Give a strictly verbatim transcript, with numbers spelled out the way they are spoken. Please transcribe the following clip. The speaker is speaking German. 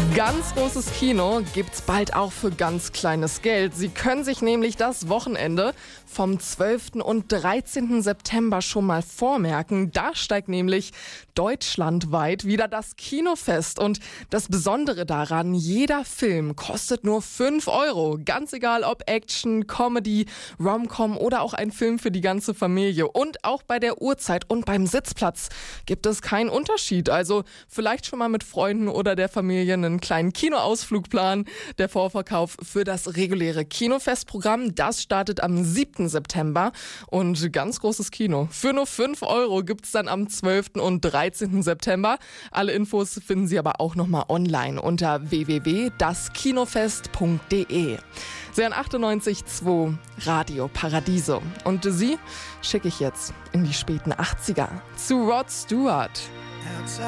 Ganz großes Kino gibt's bald auch für ganz kleines Geld. Sie können sich nämlich das Wochenende vom zwölften und dreizehnten September schon mal vormerken. Da steigt nämlich deutschlandweit wieder das Kinofest. Und das Besondere daran, jeder Film kostet nur fünf Euro. Ganz egal ob Action, Comedy, Rom-Com oder auch ein Film für die ganze Familie. Und auch bei der Uhrzeit und beim Sitzplatz gibt es keinen Unterschied. Also vielleicht schon mal mit Freunden oder der Familie einen kleinen Kinoausflug planen. Der Vorverkauf für das reguläre Kinofestprogramm, das startet am siebten September. Und ganz großes Kino. Für nur fünf Euro gibt es dann am zwölften und dreizehnten September. Alle Infos finden Sie aber auch nochmal online unter w w w punkt das kinofest punkt d e. Sie hören achtundneunzig Komma zwei Radio Paradiso. Und Sie schicke ich jetzt in die späten achtziger zu Rod Stewart.